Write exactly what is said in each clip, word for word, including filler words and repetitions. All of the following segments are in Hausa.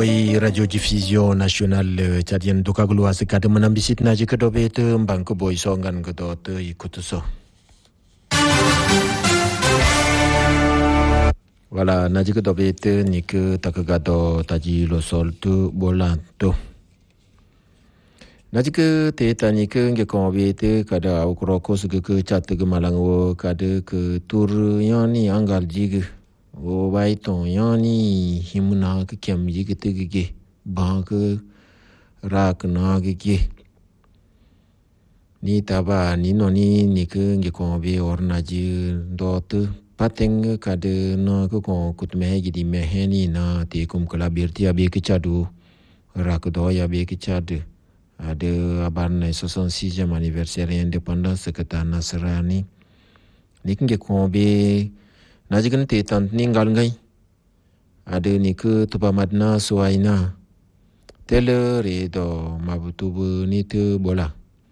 boy radio diffusion nationale tchadienne dokaglo asikade manambisit naji kedobet mbanko boy songan gedot ikutuso. Voilà, naji kedobet nik takagado taji lo soltu bolanto. Naji ke te tani ke nge konbete kada ukroko suge ke chat ke malango kada ke tur yani angal jig o bai ton yani himna ke kem jig te ge bank rak na ge ni taba ni no ni ni ke nge konbe or naji dot pateng kada no ko ko kutme gi di meheni na te kum kala birti abi ke chadu rak do ya be ke chadu ada abarne soixante-sixième anniversaire indépendance kata Nasrani nikinge kombe najigan te tant ningal ngai ada nik tuba madna suaina tele re do mabutubu ni te bola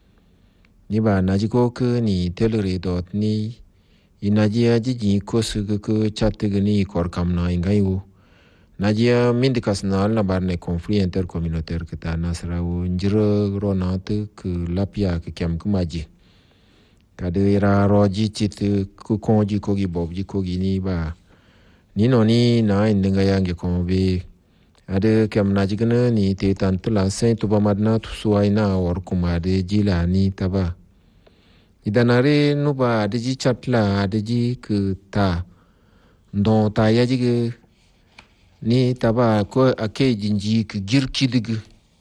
ni ba najiko ke ni tele re dot ni inaji aji ko sugu ke chatgni kor kamna ngai wo Najia mindikas na la barne conflit intercommunautaire que ta nasra o njiro ronat que lapia que kiam kumaji kade ra roji chit ku konji kogi bobji kogi ni ba ni no ni na indinga yange konbe ade kiam najigna ni te tantula saint to bamadna tu suaina or kumade jila ni taba idanare no ba de ji chatla de ji que ta don ta yaji ni taba ko ake jinji ke girki dig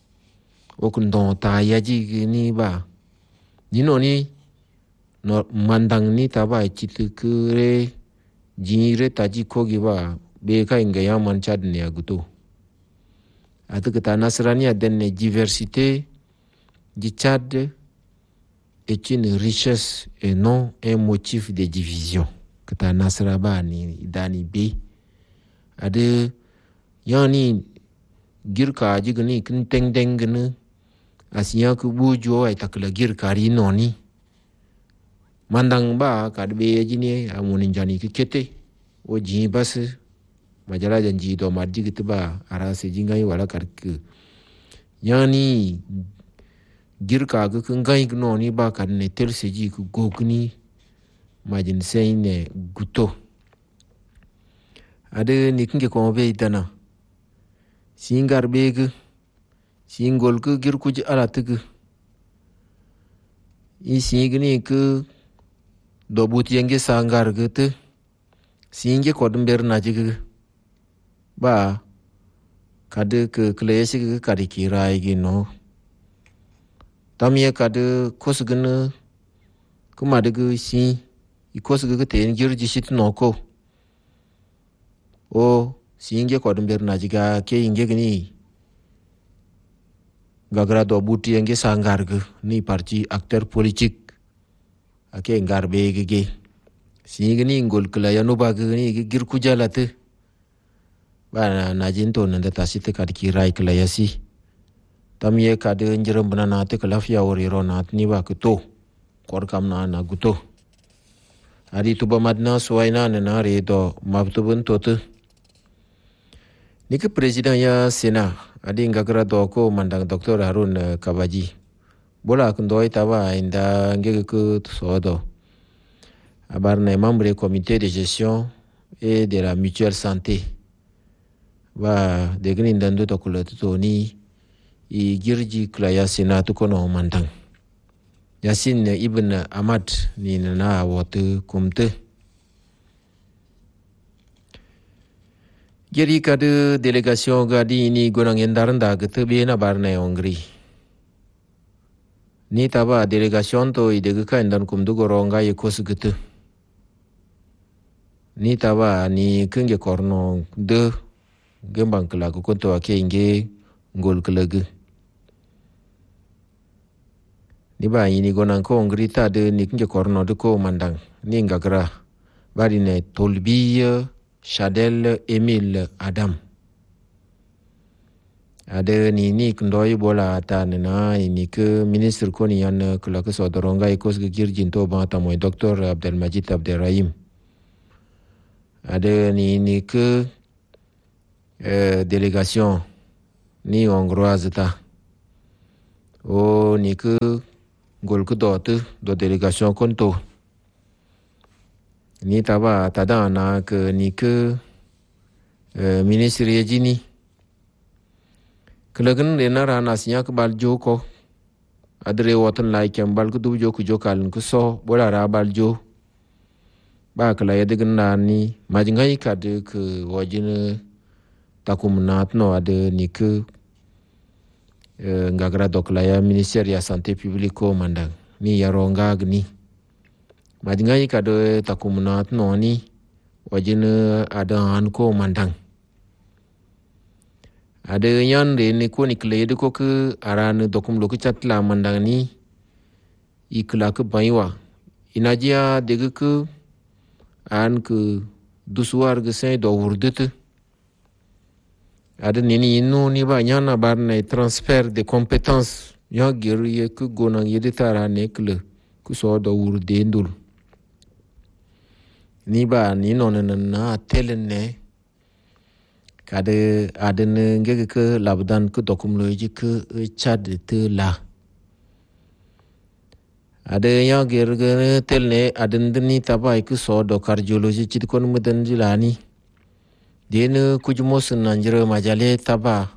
o kun don ta yaji ni ba ni no ni no mandang ni taba chit kure jinre taji ko gi ba be ka inga ya man chad ne aguto atu ka nasrani aden ne diversité du Tchad est une richesse et non un motif de division que ta nasra ba ni dani be ade yani girka jigni kin teng teng ne asiya ku bujo ay takla girka ri noni mandang ba kadbe jini amuni jani ki kete o ji bas majala janji do madji gitba arase jingai wala kark yani girka ga kin gai noni ba kan ne terse ji ku gogni majin sayne guto ade nikinge ko be dana singar beg singol ke gir kuj alatug i singni ke dobut yenge sangar gete singe kodumber najig ba kade ke klesi ke kadiki rai gi no tamye kade kosgene kumade ge si i kosge ke ten gir jisit no ko o singe kodumber najiga ke inge gni gagra do buti yenge sangarg ni parti acteur politique ake ngarbe gege singe ni ngol kala yanu bag ni gir kujalate ba najin to nanda tasite kadki rai kala yasi tamye kade njiram banana te kala fiya wori ronat ni ba to kor kam na na guto ari tuba madna suwaina na re do mabtubun tote Nik Presiden ya Sena adi ngagara doko mandang Doktor Harun Kabaji bola kundoi tawa inda ngege ke sodo abar na membre comité de gestion et de la mutuelle santé ba degni ndandu to kulat to ni i girji kla ya Sena to kono mandang Yasin ibn Ahmad ni na wote kumte Geri kade délégation gadi ini gonang endaranda getebe na barne Hongri. Ni taba délégation to idege ka endan kumdu goronga yekos gete. Ni taba ni kenge korno de gembang kala ko konto ake inge ngol kelege. Ni ba ini gonang ko Hongri ta de ni kenge korno de ko mandang. Ni ngagra bari ne Tolbiye Chadel Emile Adam ada ni ni kndoi bola ta na ni ke ministre ko ni yan kala ke sodoronga ikos ke girjin to ba ta moy docteur Abdelmajid Abderrahim ada ni ni ke euh, délégation ni hongroise ta o ni ku gol ku do tu do délégation konto ni taba tada na ke ni ke uh, ministre yejini kelagen dena rana sinya ke bal joko adre wotan lai kem bal ku du joku jokal ku so bola ra bal jo ba kala yedigen ni majingai ka de ke wajine takum natno ade ni ke uh, ngagra dokla ya ministère ya santé publique ko mandang ni yaronga gni majingai ka de takum natno ni wajine ada an ko mandang ada yan de ni ko ni kle de ko ke aran dokum lo ke chatla mandang ni ikla ke baiwa inajia de ke an ke dusuar ge sai do wurdete ada nini inu ni ba nyana bar na transfert de compétences ya gir ye ke gona yede tara ne kle ku so do wurde ndul ni ba ni non na telene kade aden ngege ke labdan ke dokum loji ke chad te la ade ya ger ger telne aden ni tabai ke so do cardiology chid kon mudan jilani den kujmos nanjre majale taba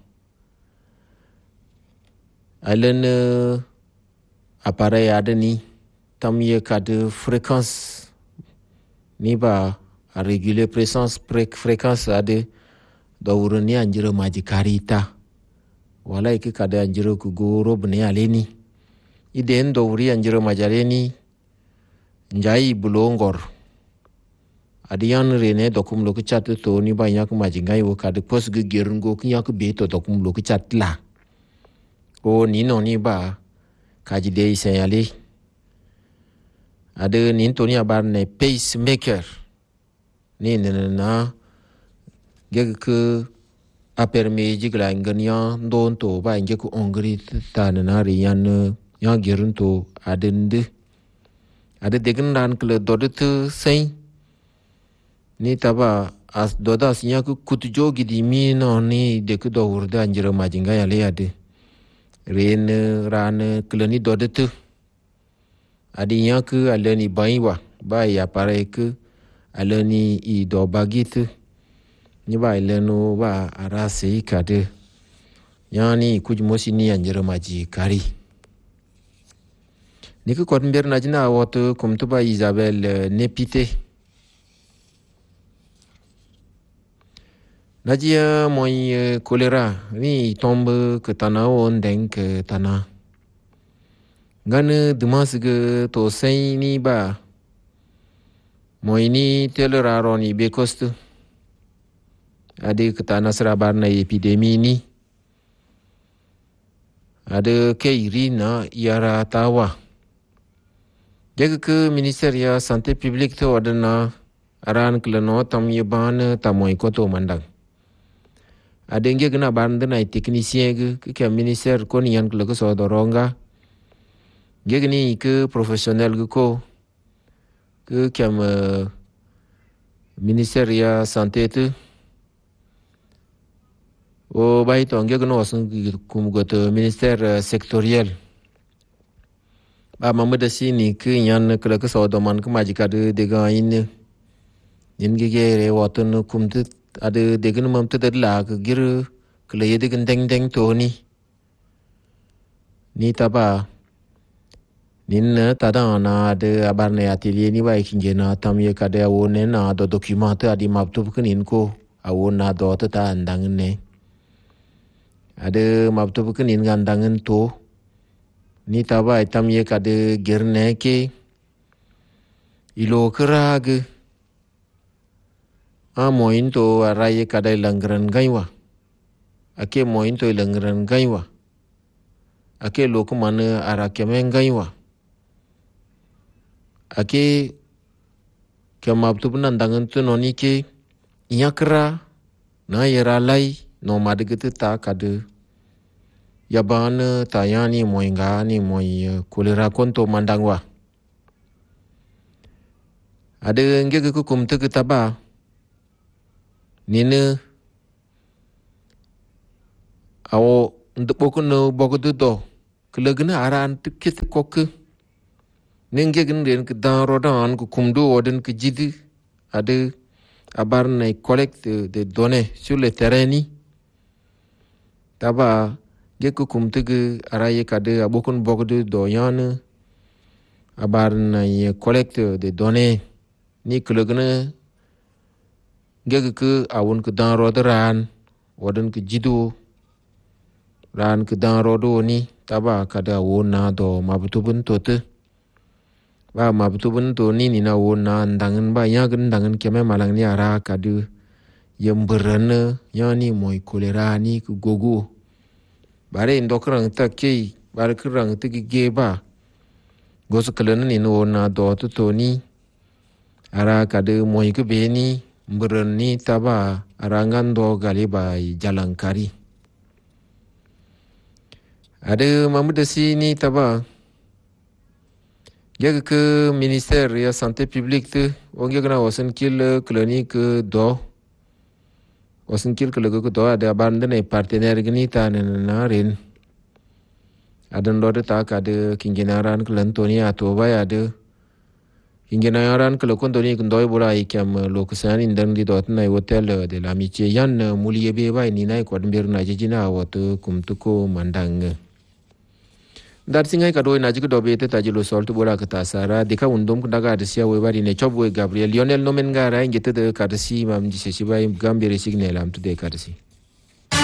alen appareil adeni tamye kade fréquence ni ba a réguler présence fréquence ade do urani anjiro maji karita wala iki kada anjiro ku goro bne aleni iden do uri anjiro majaleni njai bulongor adiyan rene dokum lo ku chat to ni ba yak maji ngai wo kada pos ge gerngo ku yak be to dokum lo ku chat la o ni no ni ba kaji de isayali ade ni to ni abar ne pacemaker ni na gege ke a permis jigla ngania don to ba nge ku ongri ta na ri yan ya gerun to adende ade degen dan kle dodet sai ni taba as doda sinya ku kutjo gidi mi no ni de ku do urda anjira majinga ya le ade ren ran kle ni dodet adi ya ku aleni baiwa ba ya pare ku aleni i do bagit ni ba ileno ba arase kade yani kujmosi ni anjira maji kari ni ko kon ber najina woto kum to ba Isabelle Nepité najia moy choléra ni tombe que tana on denk tana ngane dimas ge to sai ni ba moy ni telera roni be coste ade kita nasra barna epidemi ni ade ke irina yara tawa dega ke ministère ya santé publique to adana aran klano tam yeban tamoy ko to mandang ade nge gna bande na technicien ge ke ministère ko ni yan klo ko so doronga nge ni ke professionnel ge ko ke kam ministère ya santé te o bai to nge no sun kum go to ministère sectoriel ba mamada sini ke yan kala ka so do man ka majika de de ga in nin ge ge re wotun kum te ade de gen mam te de la ka gir kala ye de gen deng deng to ni ni taba nin ta da na de abar ne atelier ni ba kinje na tam ye ka de o ne na do document adi map tu kin ko a o na do ta andang ne ada mabtu bukan in gandangan tu ni taba itam ye kade gerne ke ilo kerag a moin to araye kade langran gaiwa ake moin to langran gaiwa ake lok mana arake men gaiwa ake ke mabtu benandangan tu noni ke inyakra na yera lai no madegete ta kade yaban tayani moinga ni moi kolera konto mandangwa ade ngege ku kumte kitaba nine awo ndbokun bogdu do klagna aran tikit kok nengegin den ke dan rodan ku kumdu oden ke jidi ade abar na collecte des données sur le terrain ni taba ge ku kumtugu araye kade abokun bogdu do yan abar na collecte des données ni klagna ge ku awun ku dan rodan oden ke jidu ran ke dan rodo ni taba kada wona do mabutubun tote ba mabutubun to ni ni na wona ndangen ba ya gen ndangen keme malang ni ara kadu yemberene yani moy kolera ni ku gogo bare ndokrang ta ke bare krang te ge ba goso kelen ni no na do to to ni ara kadu moy ku be ni mberen ni taba arangan do galiba jalankari ada mamudasi ni taba ya ke ministère ya santé publique tu onge kana wasan kil clinique do wasan kil clinique do ada abandon e partenaire gni ta na ren ada ndo ta ka de kingenaran klantoni ato ba ya de kingenaran klakondoni ndoi bula ikam loksan indan di dot na hotel de l'amitié yan muliye be ba ni na ko mbir na jijina wato kumtuko mandang dar singai kadoi najik dobe te tajilo soltu bola kata sara deka undom daga adsia we bari ne chobwe Gabriel Lionel nomen gara ingete de kadsi mam jise sibai gambere signal am tu de kadsi